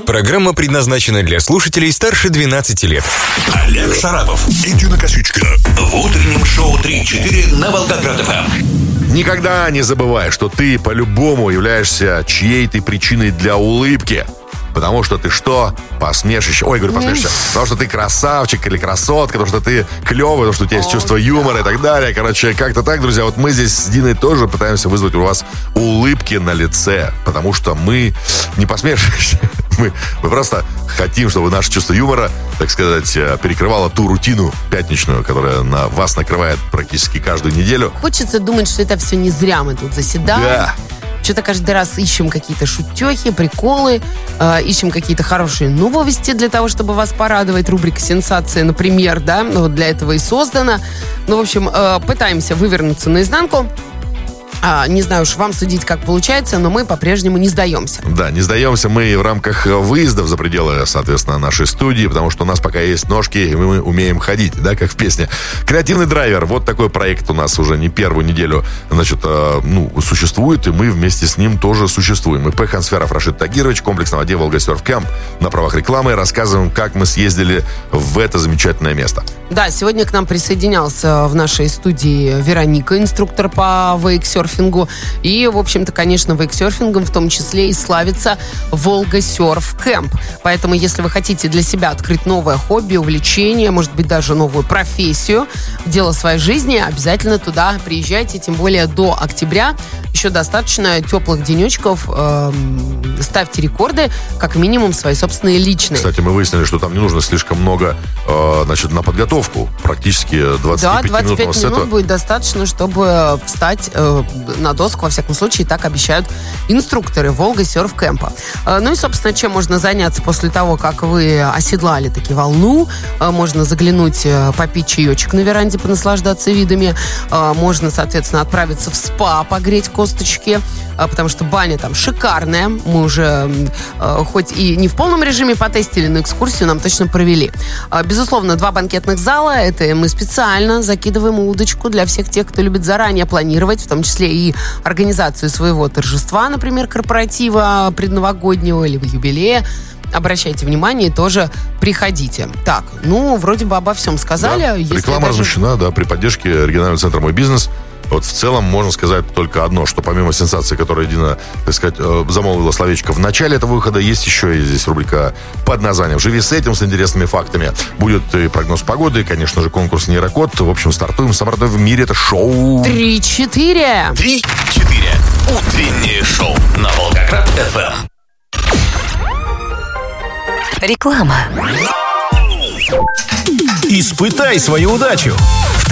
Программа предназначена для слушателей старше 12 лет. Олег Шарапов, Дина Косичкина. В утреннем шоу 3-4 на Волгоград-ФМ. Никогда не забывай, что ты по-любому являешься чьей-то причиной для улыбки. Потому что ты что? Посмешище. Ой, говорю, посмешище. Потому что ты красавчик или красотка, потому что ты клевый, потому что у тебя есть чувство юмора и так далее. Короче, как-то так, друзья. Вот мы здесь с Диной тоже пытаемся вызвать у вас улыбки на лице. Потому что мы не посмешище. Мы просто хотим, чтобы наше чувство юмора, так сказать, перекрывало ту рутину пятничную, которая на вас накрывает практически каждую неделю. Хочется думать, что это все не зря мы тут заседаем. Да. Что-то каждый раз ищем какие-то шутехи, приколы, ищем какие-то хорошие новости для того, чтобы вас порадовать. Рубрика «Сенсация», например, да, вот для этого и создана. Ну, в общем, пытаемся вывернуться наизнанку. Не знаю уж, вам судить, как получается, но мы по-прежнему не сдаемся. Да, не сдаемся мы в рамках выездов за пределы, соответственно, нашей студии, потому что у нас пока есть ножки, и мы умеем ходить, да, как в песне. «Креативный драйвер». Вот такой проект у нас уже не первую неделю, значит, существует, и мы вместе с ним тоже существуем. ИП «Хансферов» Рашид Тагирович, комплекс «Новодев», Волгосерф Кэмп. На правах рекламы рассказываем, как мы съездили в это замечательное место. Да, сегодня к нам присоединялся в нашей студии Вероника, инструктор по вейксерфингу. И, в общем-то, конечно, вейксерфингом в том числе и славится Волгосерф Кэмп. Поэтому, если вы хотите для себя открыть новое хобби, увлечение, может быть, даже новую профессию, дело своей жизни, обязательно туда приезжайте. Тем более до октября еще достаточно теплых денечков. Ставьте рекорды, как минимум, свои собственные личные. Кстати, мы выяснили, что там не нужно слишком много, на подготовку. Практически 25 минут будет достаточно, чтобы встать на доску. Во всяком случае, так обещают инструкторы Волгосерф Кэмпа. Ну и, собственно, чем можно заняться после того, как вы оседлали таки волну? Можно заглянуть, попить чаечек на веранде, понаслаждаться видами. Можно, соответственно, отправиться в спа, погреть косточки, потому что баня там шикарная. Мы уже, хоть и не в полном режиме потестили, но экскурсию нам точно провели. Безусловно, 2 банкетных зала. Это мы специально закидываем удочку для всех тех, кто любит заранее планировать, в том числе и организацию своего торжества, например, корпоратива предновогоднего или юбилея. Обращайте внимание и тоже приходите. Так, вроде бы обо всем сказали. Да, реклама размещена, да, при поддержке регионального центра «Мой бизнес». Вот в целом можно сказать только одно, что помимо сенсации, которую Дина, так сказать, замолвила словечко в начале этого выхода, есть еще и здесь рубрика под названием «Живи с этим», с интересными фактами. Будет и прогноз погоды, и, конечно же, конкурс «Нейрокод». В общем, стартуем с «Самартой в мире». Это шоу 3-4. 3-4. Утреннее шоу на Волгоград-ФМ. Реклама. Испытай свою удачу!